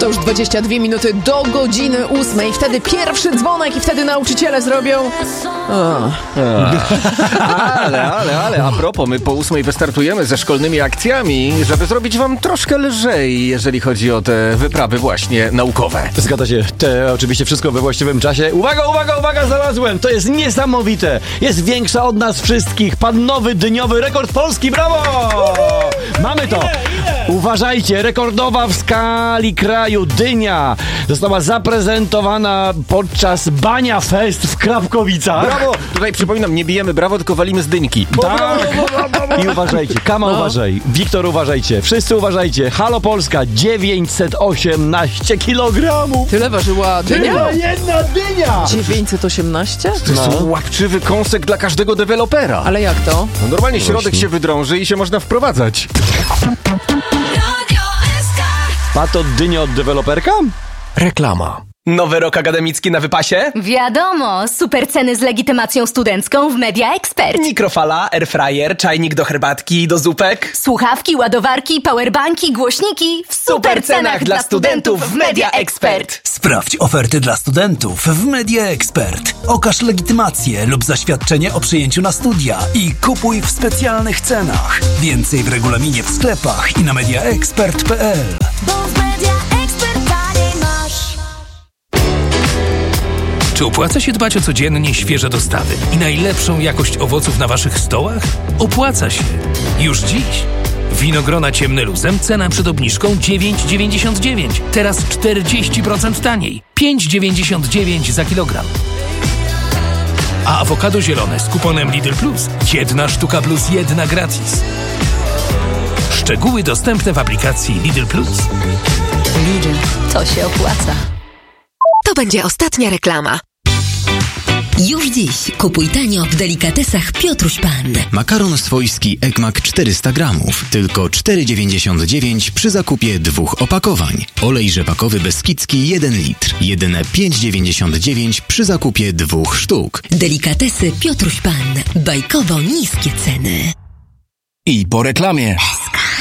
To już 22 minuty do godziny 8. Wtedy pierwszy dzwonek i wtedy nauczyciele zrobią... Ale, a propos, my po 8 wystartujemy ze szkolnymi akcjami, żeby zrobić wam troszkę lżej, jeżeli chodzi o te wyprawy właśnie naukowe. Zgadza się, oczywiście wszystko we właściwym czasie. Uwaga, znalazłem! To jest niesamowite! Jest większa od nas wszystkich. Padł nowy dniowy rekord Polski, brawo! Mamy to! Uważajcie, rekordowa w skali kraju dynia została zaprezentowana podczas Bania Fest w Krapkowicach. Brawo! Tutaj przypominam, nie bijemy brawo, tylko walimy z dyńki. I uważajcie, Kama uważaj, Wiktor uważajcie, wszyscy uważajcie. Halo Polska, 918 kg. Tyle ważyła dynia? Jedna dynia! 918? To jest łapczywy kąsek dla każdego dewelopera. Ale jak to? No normalnie środek się wydrąży i się można wprowadzać. Pato dynia od deweloperka? Reklama. Nowy rok akademicki na wypasie? Wiadomo, super ceny z legitymacją studencką w Media Expert. Mikrofala, airfryer, czajnik do herbatki i do zupek. Słuchawki, ładowarki, powerbanki, głośniki w super cenach dla studentów w Media Expert. Sprawdź oferty dla studentów w Media Expert. Okaż legitymację lub zaświadczenie o przyjęciu na studia i kupuj w specjalnych cenach. Więcej w regulaminie w sklepach i na mediaexpert.pl. Czy opłaca się dbać o codziennie świeże dostawy i najlepszą jakość owoców na waszych stołach? Opłaca się. Już dziś. Winogrona ciemne luzem, cena przed obniżką 9,99. Teraz 40% taniej. 5,99 za kilogram. A awokado zielone z kuponem Lidl Plus. 1 sztuka plus 1 gratis. Szczegóły dostępne w aplikacji Lidl Plus. Lidl, to się opłaca. To będzie ostatnia reklama. Już dziś kupuj tanio w delikatesach Piotruś Pan. Makaron swojski Ekmak 400 gramów, tylko 4,99 przy zakupie 2 opakowań. Olej rzepakowy Beskidzki 1 litr, jedyne 5,99 przy zakupie 2 sztuk. Delikatesy Piotruś Pan. Bajkowo niskie ceny. I po reklamie.